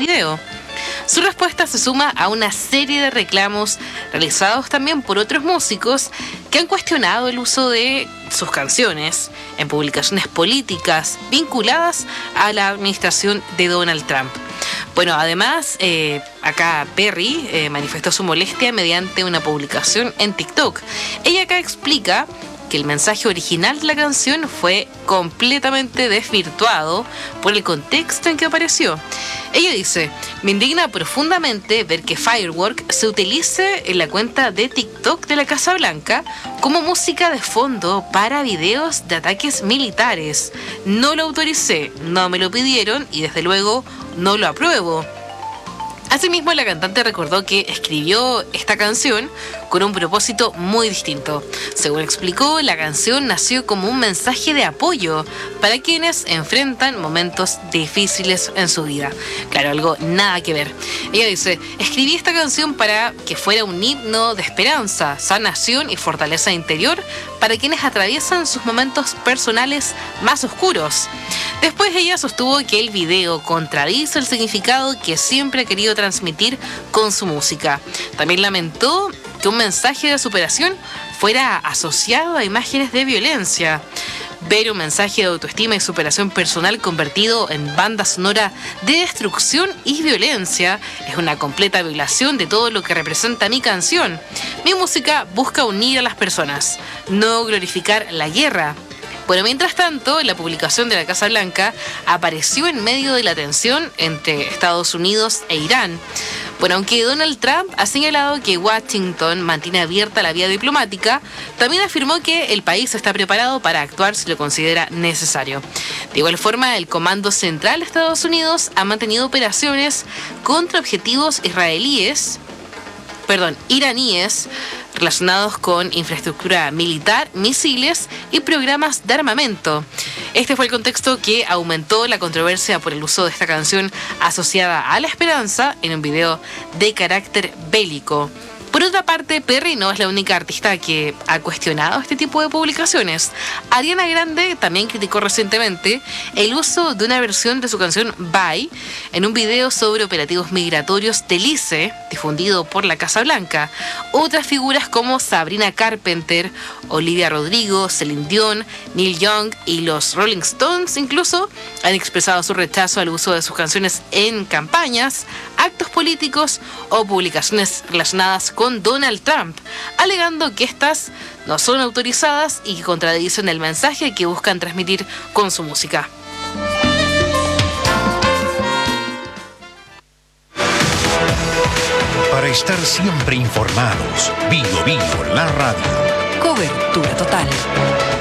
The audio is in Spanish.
video. Su respuesta se suma a una serie de reclamos realizados también por otros músicos que han cuestionado el uso de sus canciones en publicaciones políticas vinculadas a la administración de Donald Trump. Bueno, además, acá Perry manifestó su molestia mediante una publicación en TikTok. Ella acá explica que el mensaje original de la canción fue completamente desvirtuado por el contexto en que apareció. Ella dice: me indigna profundamente ver que Firework se utilice en la cuenta de TikTok de la Casa Blanca como música de fondo para videos de ataques militares. No lo autoricé, no me lo pidieron y desde luego no lo apruebo. Asimismo, la cantante recordó que escribió esta canción con un propósito muy distinto. Según explicó, la canción nació como un mensaje de apoyo para quienes enfrentan momentos difíciles en su vida. Claro, algo nada que ver. Ella dice: escribí esta canción para que fuera un himno de esperanza, sanación y fortaleza interior para quienes atraviesan sus momentos personales más oscuros. Después ella sostuvo que el video contradice el significado que siempre ha querido transmitir con su música. También lamentó que un mensaje de superación fuera asociado a imágenes de violencia. Ver un mensaje de autoestima y superación personal convertido en banda sonora de destrucción y violencia es una completa violación de todo lo que representa mi canción. Mi música busca unir a las personas, no glorificar la guerra. Bueno, mientras tanto, la publicación de la Casa Blanca apareció en medio de la tensión entre Estados Unidos e Irán. Bueno, aunque Donald Trump ha señalado que Washington mantiene abierta la vía diplomática, también afirmó que el país está preparado para actuar si lo considera necesario. De igual forma, el Comando Central de Estados Unidos ha mantenido operaciones contra objetivos iraníes relacionados con infraestructura militar, misiles y programas de armamento. Este fue el contexto que aumentó la controversia por el uso de esta canción asociada a la esperanza en un video de carácter bélico. Por otra parte, Perry no es la única artista que ha cuestionado este tipo de publicaciones. Ariana Grande también criticó recientemente el uso de una versión de su canción Bye en un video sobre operativos migratorios del ICE, difundido por la Casa Blanca. Otras figuras como Sabrina Carpenter, Olivia Rodrigo, Celine Dion, Neil Young y los Rolling Stones incluso han expresado su rechazo al uso de sus canciones en campañas, actos políticos o publicaciones relacionadas con Donald Trump, alegando que estas no son autorizadas y que contradicen el mensaje que buscan transmitir con su música. Para estar siempre informados, Bio la radio. Cobertura total.